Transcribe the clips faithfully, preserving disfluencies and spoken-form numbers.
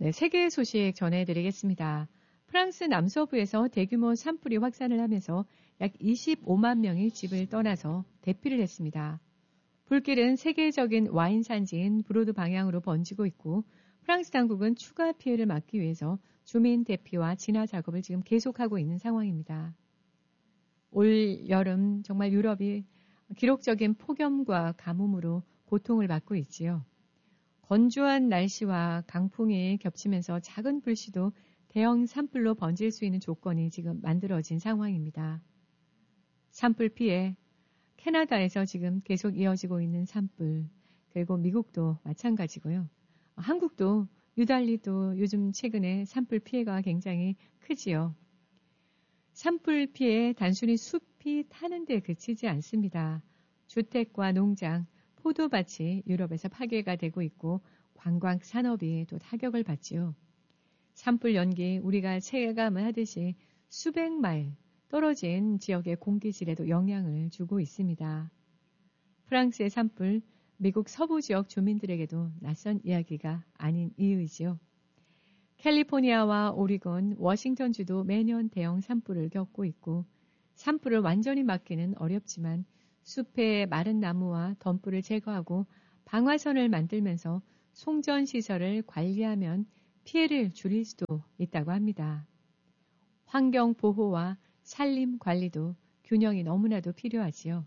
네, 세계 소식 전해드리겠습니다. 프랑스 남서부에서 대규모 산불이 확산을 하면서 약 이십오만 명이 집을 떠나서 대피를 했습니다. 불길은 세계적인 와인 산지인 브로드 방향으로 번지고 있고 프랑스 당국은 추가 피해를 막기 위해서 주민 대피와 진화 작업을 지금 계속하고 있는 상황입니다. 올 여름 정말 유럽이 기록적인 폭염과 가뭄으로 고통을 받고 있지요. 건조한 날씨와 강풍이 겹치면서 작은 불씨도 대형 산불로 번질 수 있는 조건이 지금 만들어진 상황입니다. 산불 피해, 캐나다에서 지금 계속 이어지고 있는 산불, 그리고 미국도 마찬가지고요. 한국도 유달리 또 요즘 최근에 산불 피해가 굉장히 크지요. 산불 피해 단순히 숲이 타는 데 그치지 않습니다. 주택과 농장, 포도밭이 유럽에서 파괴가 되고 있고 관광 산업이 또 타격을 받지요. 산불 연기 우리가 체감을 하듯이 수백 마일 떨어진 지역의 공기질에도 영향을 주고 있습니다. 프랑스의 산불, 미국 서부 지역 주민들에게도 낯선 이야기가 아닌 이유이지요. 캘리포니아와 오리곤, 워싱턴주도 매년 대형 산불을 겪고 있고 산불을 완전히 막기는 어렵지만 숲의 마른 나무와 덤불을 제거하고 방화선을 만들면서 송전시설을 관리하면 피해를 줄일 수도 있다고 합니다. 환경 보호와 산림 관리도 균형이 너무나도 필요하지요.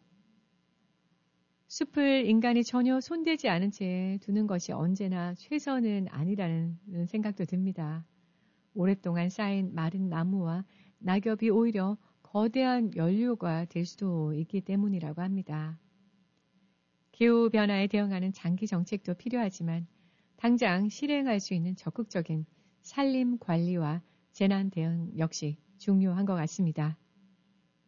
숲을 인간이 전혀 손대지 않은 채 두는 것이 언제나 최선은 아니라는 생각도 듭니다. 오랫동안 쌓인 마른 나무와 낙엽이 오히려 거대한 연료가 될 수도 있기 때문이라고 합니다. 기후변화에 대응하는 장기 정책도 필요하지만 당장 실행할 수 있는 적극적인 산림 관리와 재난 대응 역시 중요한 것 같습니다.